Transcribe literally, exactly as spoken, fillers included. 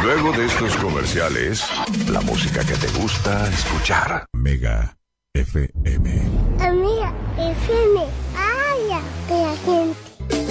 Luego de estos comerciales, la música que te gusta escuchar. Mega F M. Amiga F M.